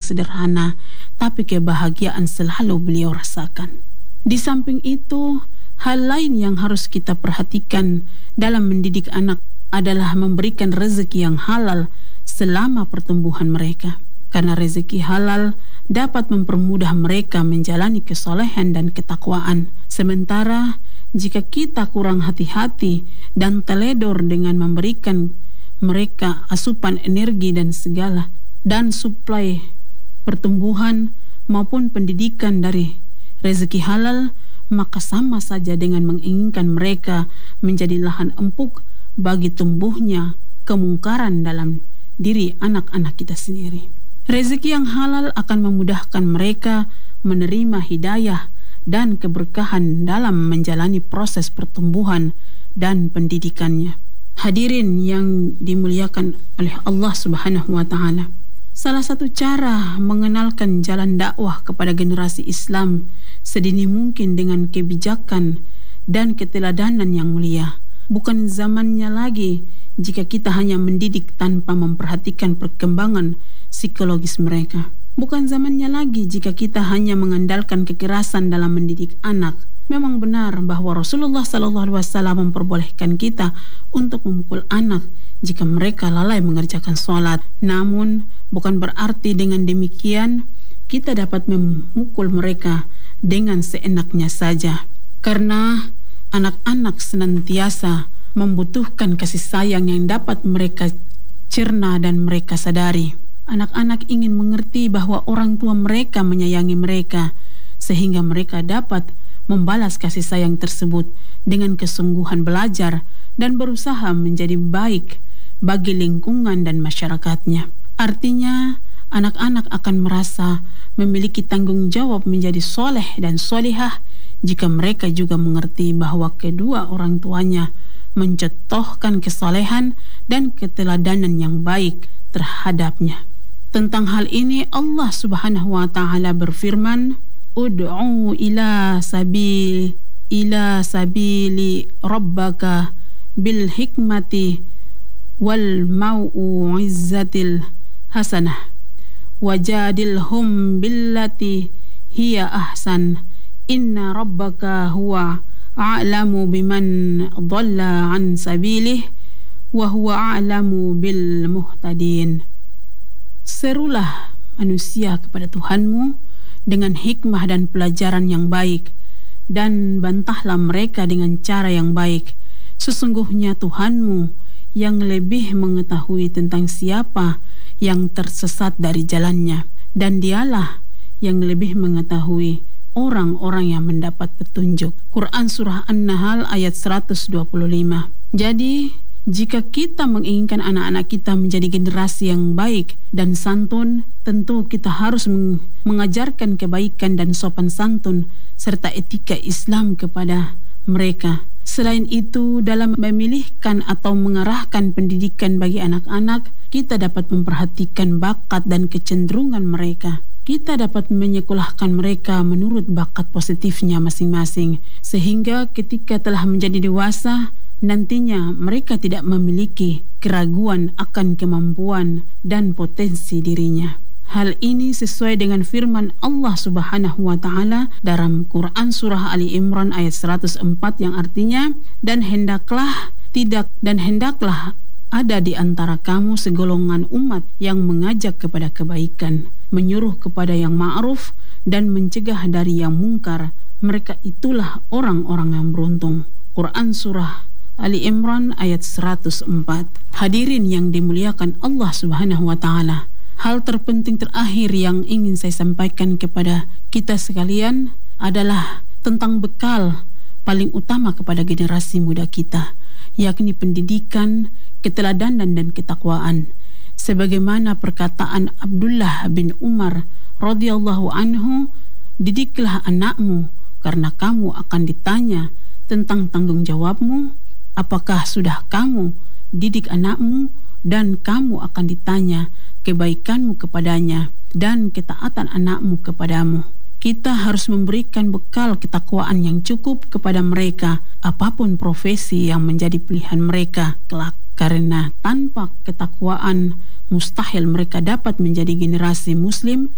sederhana, tapi kebahagiaan selalu beliau rasakan. Di samping itu, hal lain yang harus kita perhatikan dalam mendidik anak adalah memberikan rezeki yang halal selama pertumbuhan mereka. Karena rezeki halal dapat mempermudah mereka menjalani kesolehan dan ketakwaan. Sementara jika kita kurang hati-hati dan teledor dengan memberikan mereka asupan energi dan suplai pertumbuhan maupun pendidikan dari rezeki halal, maka sama saja dengan menginginkan mereka menjadi lahan empuk bagi tumbuhnya kemungkaran dalam diri anak-anak kita sendiri. Rezeki yang halal akan memudahkan mereka menerima hidayah dan keberkahan dalam menjalani proses pertumbuhan dan pendidikannya. Hadirin yang dimuliakan oleh Allah Subhanahu wa Ta'ala, salah satu cara mengenalkan jalan dakwah kepada generasi Islam sedini mungkin dengan kebijakan dan keteladanan yang mulia. Bukan zamannya lagi jika kita hanya mendidik tanpa memperhatikan perkembangan psikologis mereka. Bukan zamannya lagi jika kita hanya mengandalkan kekerasan dalam mendidik anak. Memang benar bahwa Rasulullah SAW memperbolehkan kita untuk memukul anak jika mereka lalai mengerjakan sholat. Namun bukan berarti dengan demikian kita dapat memukul mereka dengan seenaknya saja. Karena anak-anak senantiasa membutuhkan kasih sayang yang dapat mereka cerna dan mereka sadari. Anak-anak ingin mengerti bahwa orang tua mereka menyayangi mereka, sehingga mereka dapat membalas kasih sayang tersebut dengan kesungguhan belajar dan berusaha menjadi baik bagi lingkungan dan masyarakatnya. Artinya, anak-anak akan merasa memiliki tanggung jawab menjadi soleh dan solihah jika mereka juga mengerti bahwa kedua orang tuanya mencontohkan kesolehan dan keteladanan yang baik terhadapnya. Tentang hal ini Allah Subhanahu wa Ta'ala berfirman, ud'u ila sabili rabbaka bil hikmati wal mau'izatil hasanah wajadilhum billati hiya ahsan inna rabbaka huwa a'lamu biman dhalla an sabilih wa huwa a'lamu bil muhtadin. Serulah manusia kepada Tuhanmu dengan hikmah dan pelajaran yang baik, dan bantahlah mereka dengan cara yang baik. Sesungguhnya Tuhanmu yang lebih mengetahui tentang siapa yang tersesat dari jalannya, dan dialah yang lebih mengetahui orang-orang yang mendapat petunjuk. Quran Surah An-Nahl ayat 125. Jadi, jika kita menginginkan anak-anak kita menjadi generasi yang baik dan santun, tentu kita harus mengajarkan kebaikan dan sopan santun serta etika Islam kepada mereka. Selain itu, dalam memilihkan atau mengarahkan pendidikan bagi anak-anak, kita dapat memperhatikan bakat dan kecenderungan mereka. Kita dapat menyekolahkan mereka menurut bakat positifnya masing-masing, sehingga ketika telah menjadi dewasa, nantinya mereka tidak memiliki keraguan akan kemampuan dan potensi dirinya. Hal ini sesuai dengan firman Allah Subhanahu wa Ta'ala dalam Quran Surah Ali Imran ayat 104 yang artinya, dan hendaklah ada di antara kamu segolongan umat yang mengajak kepada kebaikan, menyuruh kepada yang ma'ruf dan mencegah dari yang mungkar. Mereka itulah orang-orang yang beruntung. Quran Surah Ali Imran ayat 104. Hadirin yang dimuliakan Allah Subhanahu wa Ta'ala, hal terpenting terakhir yang ingin saya sampaikan kepada kita sekalian adalah tentang bekal paling utama kepada generasi muda kita, yakni pendidikan, keteladanan dan ketakwaan. Sebagaimana perkataan Abdullah bin Umar radhiyallahu anhu, didiklah anakmu karena kamu akan ditanya tentang tanggung jawabmu. Apakah sudah kamu didik anakmu, dan kamu akan ditanya kebaikanmu kepadanya dan ketaatan anakmu kepadamu. Kita harus memberikan bekal ketakwaan yang cukup kepada mereka, apapun profesi yang menjadi pilihan mereka kelak. Karena tanpa ketakwaan, mustahil mereka dapat menjadi generasi muslim